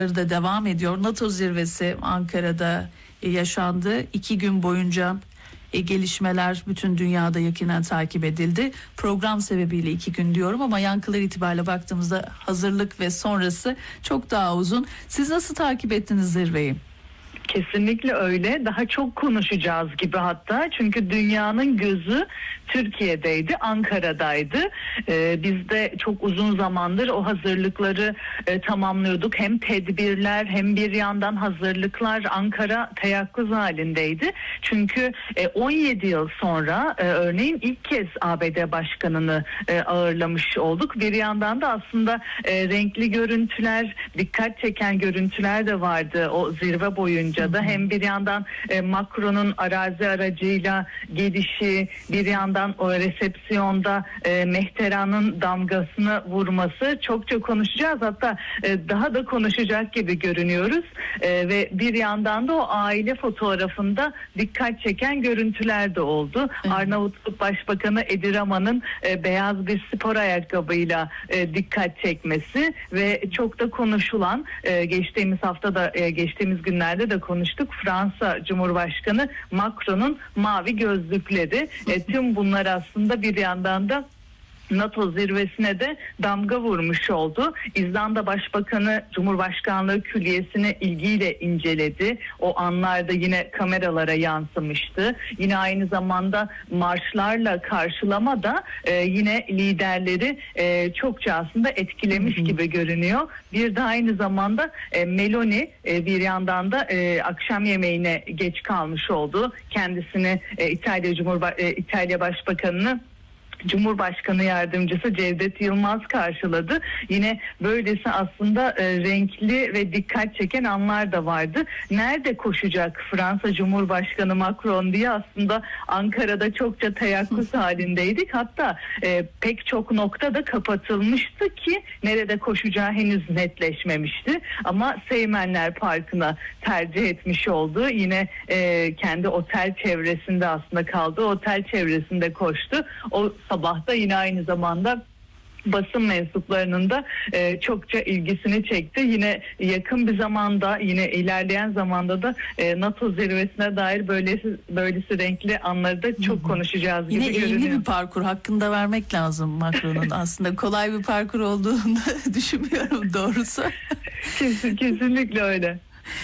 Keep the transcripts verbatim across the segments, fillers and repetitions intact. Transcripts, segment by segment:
da devam ediyor. NATO zirvesi Ankara'da yaşandı. İki gün boyunca gelişmeler bütün dünyada yakinen takip edildi. Program sebebiyle iki gün diyorum ama yankılar itibariyle baktığımızda hazırlık ve sonrası çok daha uzun. Siz nasıl takip ettiniz zirveyi? Kesinlikle öyle. Daha çok konuşacağız gibi hatta. Çünkü dünyanın gözü Türkiye'deydi, Ankara'daydı. Ee, biz de çok uzun zamandır o hazırlıkları e, tamamlıyorduk. Hem tedbirler hem bir yandan hazırlıklar. Ankara teyakkuz halindeydi. Çünkü e, on yedi yıl sonra e, örneğin ilk kez A B D Başkanı'nı e, ağırlamış olduk. Bir yandan da aslında e, renkli görüntüler, dikkat çeken görüntüler de vardı o zirve boyunca da. Hem bir yandan e, Macron'un arazi aracıyla gelişi, bir yandan o resepsiyonda e, Mehteran'ın damgasını vurması, çokça konuşacağız. Hatta e, daha da konuşacak gibi görünüyoruz. E, ve bir yandan da o aile fotoğrafında dikkat çeken görüntüler de oldu. Evet. Arnavutluk Başbakanı Edi Rama'nın e, beyaz bir spor ayakkabıyla e, dikkat çekmesi ve çok da konuşulan, e, geçtiğimiz hafta da e, geçtiğimiz günlerde de konuştuk. Fransa Cumhurbaşkanı Macron'un mavi gözlükleri. E, tüm bunlar aslında bir yandan da NATO zirvesine de damga vurmuş oldu. İzlanda Başbakanı Cumhurbaşkanlığı Külliyesi'ni ilgiyle inceledi. O anlarda yine kameralara yansımıştı. Yine aynı zamanda marşlarla karşılama da e, yine liderleri e, çokça aslında etkilemiş hı hı. gibi görünüyor. Bir de aynı zamanda e, Meloni e, bir yandan da e, akşam yemeğine geç kalmış oldu. Kendisini e, İtalya Cumhurba e, İtalya Başbakanı'nı Cumhurbaşkanı Yardımcısı Cevdet Yılmaz karşıladı. Yine böylesi aslında e, renkli ve dikkat çeken anlar da vardı. Nerede koşacak Fransa Cumhurbaşkanı Macron diye aslında Ankara'da çokça teyakkuz halindeydik. Hatta e, pek çok noktada kapatılmıştı ki nerede koşacağı henüz netleşmemişti. Ama Seymenler Parkı'na tercih etmiş oldu. Yine e, kendi otel çevresinde aslında kaldı. Otel çevresinde koştu. O sabahta yine aynı zamanda basın mensuplarının da e, çokça ilgisini çekti. Yine yakın bir zamanda, yine ilerleyen zamanda da e, NATO zirvesine dair böylesi böylesi renkli anları da çok konuşacağız gibi yine görünüyor. Yine eğimli bir parkur, hakkında vermek lazım Macron'un. Aslında kolay bir parkur olduğunu düşünmüyorum doğrusu. Kesin, kesinlikle öyle.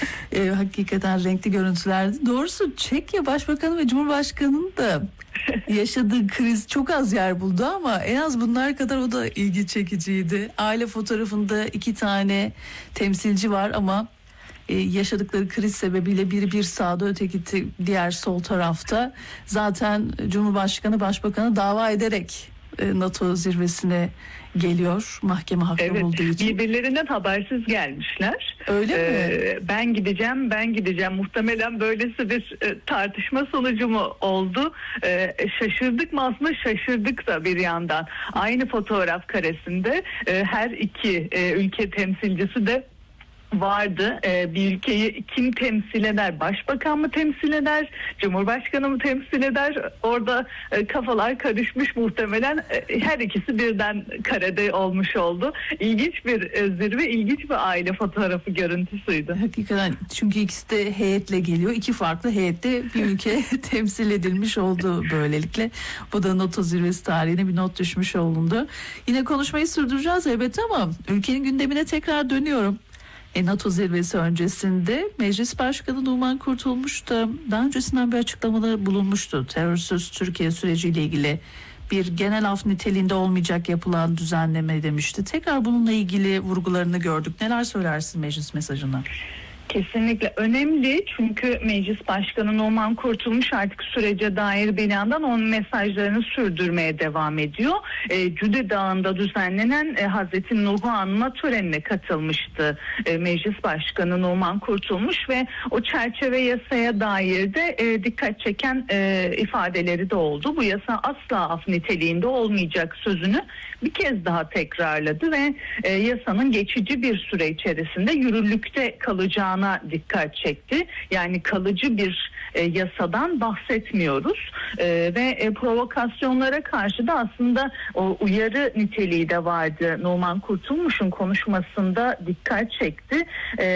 E, hakikaten renkli görüntülerdi. Doğrusu Çekya Başbakanı ve Cumhurbaşkanı'nın da yaşadığı kriz çok az yer buldu ama en az bunlar kadar o da ilgi çekiciydi. Aile fotoğrafında iki tane temsilci var ama e, yaşadıkları kriz sebebiyle biri bir sağda, öteki diğer sol tarafta. Zaten Cumhurbaşkanı Başbakanı dava ederek e, NATO zirvesine geliyor, mahkeme haklı evet, olduğu için. Birbirlerinden habersiz gelmişler. Öyle ee, mi? Ben gideceğim, ben gideceğim. Muhtemelen böylesi bir e, tartışma sonucu mu oldu? E, şaşırdık mı? Aslında şaşırdık da bir yandan. Aynı fotoğraf karesinde e, her iki e, ülke temsilcisi de vardı. Ee, bir ülkeyi kim temsil eder? Başbakan mı temsil eder? Cumhurbaşkanı mı temsil eder? Orada e, kafalar karışmış muhtemelen. E, her ikisi birden karede olmuş oldu. İlginç bir e, zirve, ilginç bir aile fotoğrafı görüntüsüydü. Hakikaten, çünkü ikisi de heyetle geliyor. İki farklı heyette bir ülke temsil edilmiş oldu böylelikle. Bu da NATO zirvesi tarihine bir not düşmüş olundu. Yine konuşmayı sürdüreceğiz elbette ama ülkenin gündemine tekrar dönüyorum. E, NATO zirvesi öncesinde Meclis Başkanı Numan Kurtulmuş da daha öncesinden bir açıklamada bulunmuştu. Terörsüz Türkiye süreciyle ilgili bir genel af niteliğinde olmayacak yapılan düzenleme demişti. Tekrar bununla ilgili vurgularını gördük. Neler söylersin meclis mesajına? Kesinlikle önemli, çünkü Meclis Başkanı Numan Kurtulmuş artık sürece dair bir yandan onun mesajlarını sürdürmeye devam ediyor. E, Cüde Dağı'nda düzenlenen e, Hazreti Nuh'u anma törenine katılmıştı e, Meclis Başkanı Numan Kurtulmuş ve o çerçeve yasaya dair de e, dikkat çeken e, ifadeleri de oldu. Bu yasa asla af niteliğinde olmayacak sözünü bir kez daha tekrarladı ve e, yasanın geçici bir süre içerisinde yürürlükte kalacağına dikkat çekti. Yani kalıcı bir e, yasadan bahsetmiyoruz. E, ve e, provokasyonlara karşı da aslında o uyarı niteliği de vardı. Numan Kurtulmuş'un konuşmasında dikkat çekti. E,